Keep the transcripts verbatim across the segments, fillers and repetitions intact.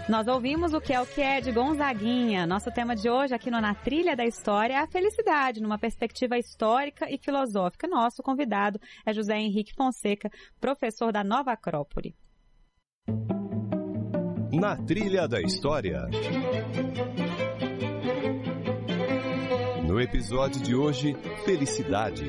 Nós ouvimos o que é o que é de Gonzaguinha. Nosso tema de hoje aqui no Na Trilha da História é a felicidade, numa perspectiva histórica e filosófica. Nosso convidado é José Henrique Fonseca, professor da Nova Acrópole. Na Trilha da História. No episódio de hoje, felicidade.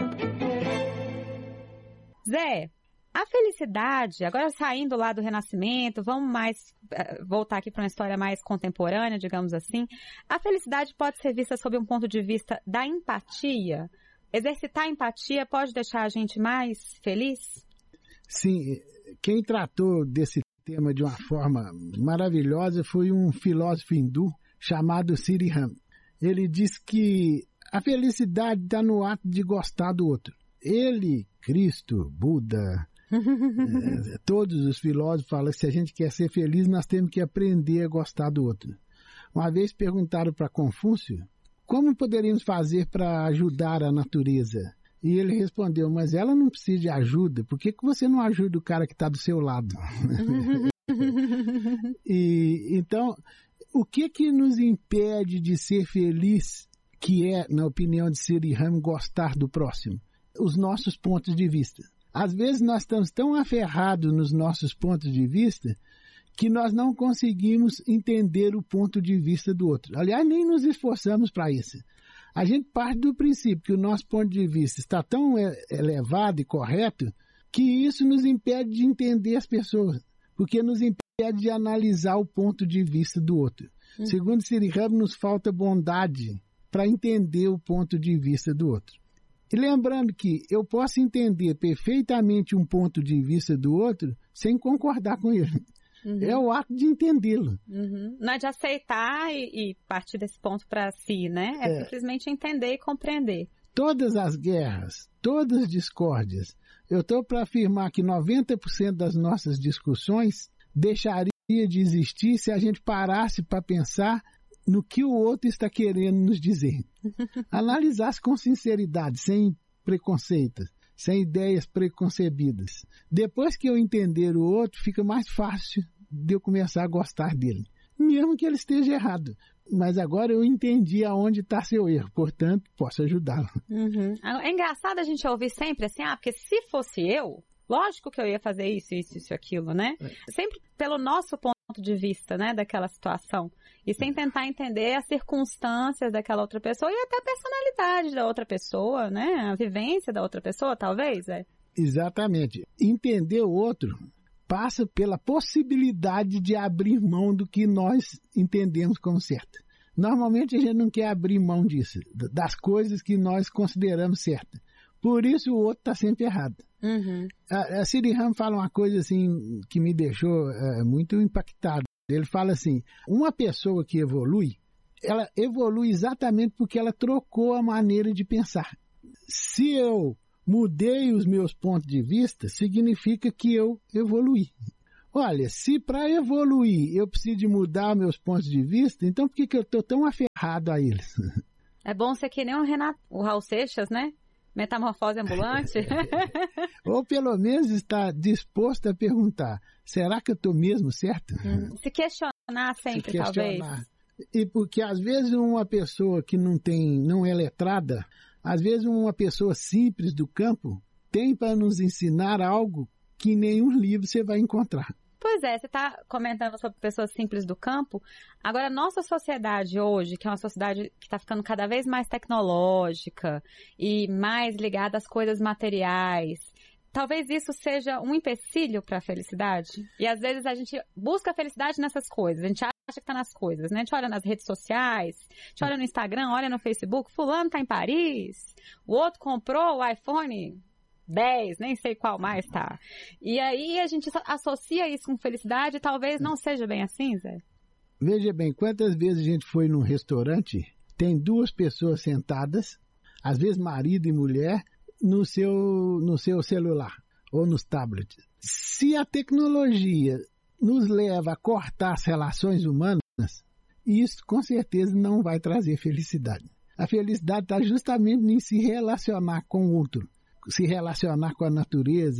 Zé, a felicidade, agora saindo lá do Renascimento, vamos mais uh, voltar aqui para uma história mais contemporânea, digamos assim. A felicidade pode ser vista sob um ponto de vista da empatia? Exercitar a empatia pode deixar a gente mais feliz? Sim, quem tratou desse tema de uma forma maravilhosa foi um filósofo hindu chamado Sri Ram. Ele diz que a felicidade está no ato de gostar do outro. Ele, Cristo, Buda, é, todos os filósofos falam que se a gente quer ser feliz, nós temos que aprender a gostar do outro. Uma vez perguntaram para Confúcio, como poderíamos fazer para ajudar a natureza? E ele respondeu, mas ela não precisa de ajuda, por que que você não ajuda o cara que está do seu lado? E, então, o que que nos impede de ser feliz, que é, na opinião de Sri Ram, gostar do próximo? Os nossos pontos de vista. Às vezes nós estamos tão aferrados nos nossos pontos de vista que nós não conseguimos entender o ponto de vista do outro. Aliás, nem nos esforçamos para isso. A gente parte do princípio que o nosso ponto de vista está tão elevado e correto que isso nos impede de entender as pessoas, porque nos impede de analisar o ponto de vista do outro. Hum. Segundo Sri Ram, nos falta bondade para entender o ponto de vista do outro. E lembrando que eu posso entender perfeitamente um ponto de vista do outro sem concordar com ele. Uhum. É o ato de entendê-lo. Uhum. Não é de aceitar e, e partir desse ponto para si, né? É, é simplesmente entender e compreender. Todas as guerras, todas as discórdias, eu estou para afirmar que noventa por cento das nossas discussões deixaria de existir se a gente parasse para pensar no que o outro está querendo nos dizer. Analisasse com sinceridade, sem preconceitos, sem ideias preconcebidas. Depois que eu entender o outro, fica mais fácil de eu começar a gostar dele, mesmo que ele esteja errado. Mas agora eu entendi aonde está seu erro, portanto, posso ajudá-lo. Uhum. É engraçado a gente ouvir sempre assim, ah, porque se fosse eu, lógico que eu ia fazer isso, isso, isso, aquilo, né? É. Sempre pelo nosso ponto de vista, né, daquela situação. E sem tentar entender as circunstâncias daquela outra pessoa e até a personalidade da outra pessoa, né? A vivência da outra pessoa, talvez, é. Exatamente. Entender o outro passa pela possibilidade de abrir mão do que nós entendemos como certo. Normalmente a gente não quer abrir mão disso, das coisas que nós consideramos certas. Por isso o outro está sempre errado. Uhum. A, a Sri Ram fala uma coisa assim que me deixou é, muito impactado. Ele fala assim, uma pessoa que evolui, ela evolui exatamente porque ela trocou a maneira de pensar. Se eu mudei os meus pontos de vista, significa que eu evoluí. Olha, se para evoluir eu preciso de mudar meus pontos de vista, então por que, que eu estou tão aferrado a eles? É bom ser que nem o Renato, o Raul Seixas, né? Metamorfose ambulante. Ou pelo menos está disposto a perguntar, será que eu estou mesmo certo? Hum, se questionar sempre, Se questionar. talvez. E porque às vezes uma pessoa que não tem, não é letrada, às vezes uma pessoa simples do campo tem para nos ensinar algo que em nenhum livro você vai encontrar. Pois é, você está comentando sobre pessoas simples do campo. Agora, nossa sociedade hoje, que é uma sociedade que está ficando cada vez mais tecnológica e mais ligada às coisas materiais, talvez isso seja um empecilho para a felicidade. E às vezes a gente busca a felicidade nessas coisas, a gente acha que está nas coisas, né? A gente olha nas redes sociais, a gente olha no Instagram, olha no Facebook, fulano está em Paris, o outro comprou o iPhone dez, nem sei qual mais tá. E aí a gente associa isso com felicidade e talvez não seja bem assim, Zé. Veja bem, quantas vezes a gente foi num restaurante, tem duas pessoas sentadas, às vezes marido e mulher, no seu, no seu celular ou nos tablets. Se a tecnologia nos leva a cortar as relações humanas, isso com certeza não vai trazer felicidade. A felicidade está justamente em se relacionar com o outro, se relacionar com a natureza,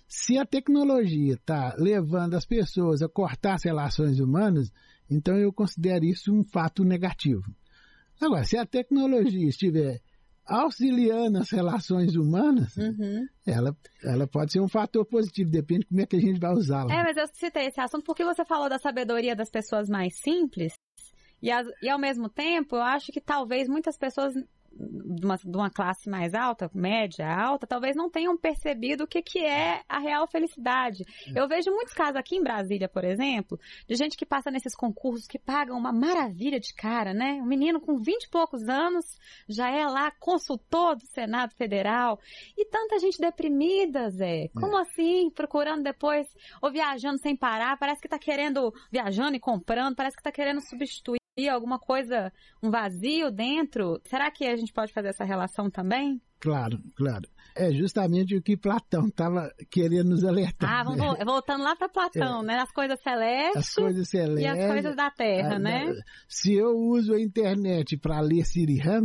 Se a tecnologia está levando as pessoas a cortar as relações humanas, então eu considero isso um fato negativo. Agora, se a tecnologia estiver auxiliando as relações humanas, uhum. ela, ela pode ser um fator positivo, depende de como é que a gente vai usá-la. É, mas eu citei esse assunto porque você falou da sabedoria das pessoas mais simples, e, as, e ao mesmo tempo, eu acho que talvez muitas pessoas de uma, de uma classe mais alta, média, alta, talvez não tenham percebido o que, que é a real felicidade. Eu vejo muitos casos aqui em Brasília, por exemplo, de gente que passa nesses concursos que pagam uma maravilha de cara, né? Um menino com vinte e poucos anos já é lá consultor do Senado Federal. E tanta gente deprimida, Zé. Como é. assim? Procurando depois, ou viajando sem parar, parece que tá querendo, viajando e comprando, parece que tá querendo substituir alguma coisa, um vazio dentro. Será que a gente pode fazer essa relação também? Claro, claro. É justamente o que Platão estava querendo nos alertar. Ah, vamos, né? Voltando lá para Platão, é. né? As coisas celestes, as coisas celestes e as coisas da Terra, a, né? Se eu uso a internet para ler Sirihan,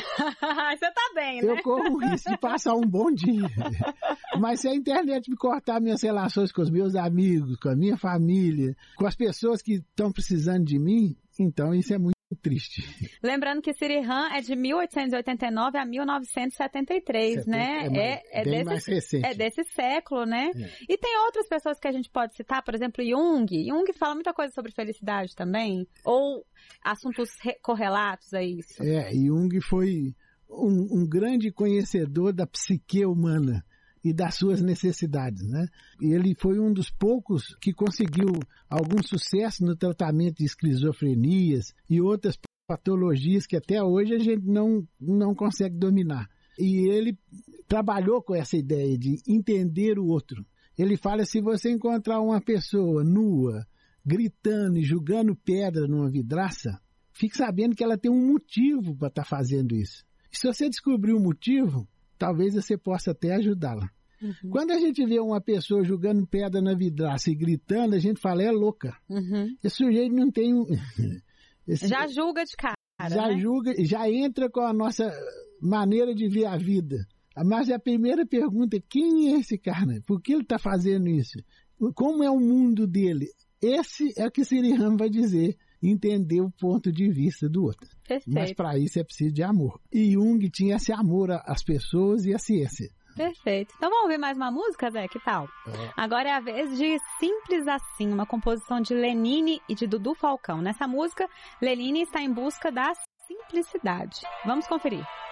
você tá bem, né? Eu corro o risco de passar um bom dia. Mas se a internet me cortar minhas relações com os meus amigos, com a minha família, com as pessoas que estão precisando de mim, então isso é muito triste. Lembrando que Sirihan é de mil oitocentos e oitenta e nove a mil novecentos e setenta e três, setenta, né? É, mais, é, bem desse, mais recente. É desse século, né? É. E tem outras pessoas que a gente pode citar, por exemplo, Jung. Jung fala muita coisa sobre felicidade também, ou assuntos correlatos a isso. É, Jung foi um, um grande conhecedor da psique humana e das suas necessidades, né? E ele foi um dos poucos que conseguiu algum sucesso no tratamento de esquizofrenias e outras patologias que até hoje a gente não, não consegue dominar. E ele trabalhou com essa ideia de entender o outro. Ele fala, se você encontrar uma pessoa nua, gritando e jogando pedra numa vidraça, fique sabendo que ela tem um motivo para estar fazendo isso. E se você descobrir o motivo, talvez você possa até ajudá-la. Uhum. Quando a gente vê uma pessoa jogando pedra na vidraça e gritando, a gente fala, é louca. Uhum. Esse sujeito não tem um... Esse... Já julga de cara, Já né? julga, já entra com a nossa maneira de ver a vida. Mas a primeira pergunta é, quem é esse cara? Por que ele está fazendo isso? Como é o mundo dele? Esse é o que Sirihan vai dizer. Entender o ponto de vista do outro. Perfeito. Mas para isso é preciso de amor. E Jung tinha esse amor às pessoas e à ciência. Perfeito. Então vamos ouvir mais uma música, Zé? Que tal? É. Agora é a vez de Simples Assim, uma composição de Lenine e de Dudu Falcão. Nessa música, Lenine está em busca da simplicidade. Vamos conferir.